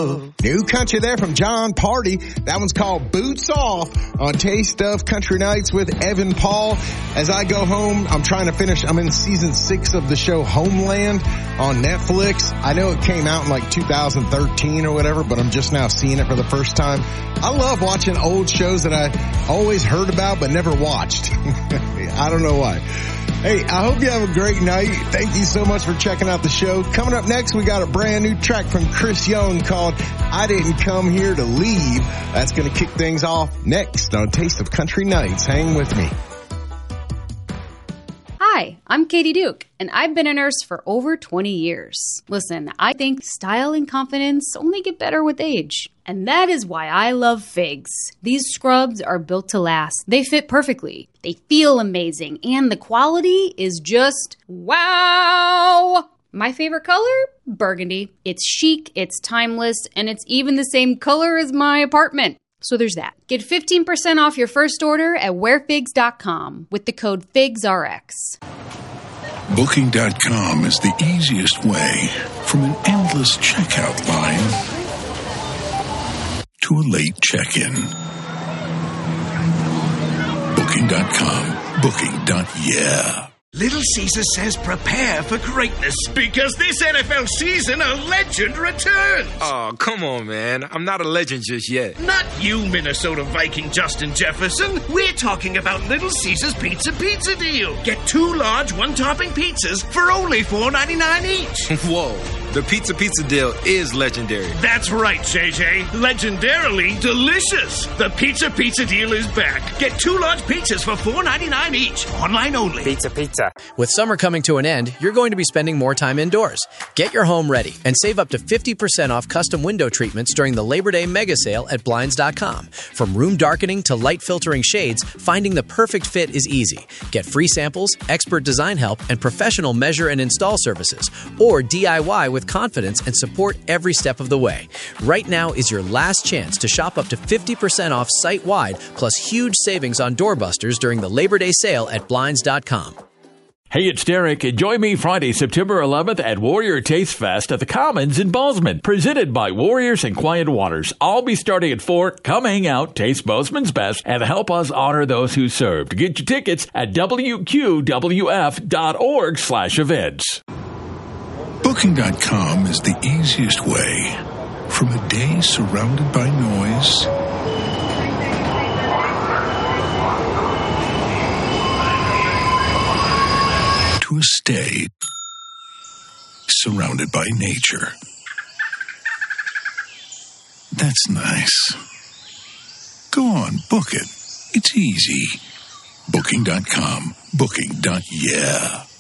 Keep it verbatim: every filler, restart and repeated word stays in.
love. New country there from John Party. That one's called Boots Off on Taste of Country Nights with Evan Paul. As I go home, I'm trying to finish. I'm in season six of the show Homeland on Netflix. I know it came out in like two thousand thirteen or whatever, but I'm just now seeing it for the first time. I love watching old shows that I always heard about but never watched. I don't know why. Hey, I hope you have a great night. Thank you so much for checking out the show. Coming up next, we got a brand new track from Chris Young called I Didn't Come Here to Leave. That's going to kick things off next on Taste of Country Nights. Hang with me. Hi, I'm Katie Duke, and I've been a nurse for over twenty years. Listen, I think style and confidence only get better with age. And that is why I love Figs. These scrubs are built to last. They fit perfectly. They feel amazing. And the quality is just wow! My favorite color? Burgundy. It's chic, it's timeless, and it's even the same color as my apartment. So there's that. Get fifteen percent off your first order at wear figs dot com with the code FIGSRX. Booking dot com is the easiest way from an endless checkout line to a late check-in. Booking dot com. Booking. Yeah. Little Caesar says prepare for greatness because this N F L season a legend returns. Oh, come on, man. I'm not a legend just yet. Not you, Minnesota Viking Justin Jefferson. We're talking about Little Caesar's Pizza Pizza Deal. Get two large one-topping pizzas for only four ninety-nine each. Whoa. The Pizza Pizza Deal is legendary. That's right, J J. Legendarily delicious. The Pizza Pizza Deal is back. Get two large pizzas for four ninety-nine each. Online only. Pizza Pizza. With summer coming to an end, you're going to be spending more time indoors. Get your home ready and save up to fifty percent off custom window treatments during the Labor Day mega sale at blinds dot com. From room darkening to light filtering shades, finding the perfect fit is easy. Get free samples, expert design help, and professional measure and install services. Or D I Y with confidence and support every step of the way. Right now is your last chance to shop up to fifty percent off site-wide, plus huge savings on doorbusters during the Labor Day sale at blinds dot com. Hey, it's Derek. Join me Friday, September eleventh at Warrior Taste Fest at the Commons in Bozeman, presented by Warriors and Quiet Waters. I'll be starting at four. Come hang out, taste Bozeman's best, and help us honor those who served. Get your tickets at W Q W F dot org slash events. Booking dot com is the easiest way from a day surrounded by noise to a stay surrounded by nature. That's nice. Go on, book it. It's easy. Booking dot com. Booking. Yeah.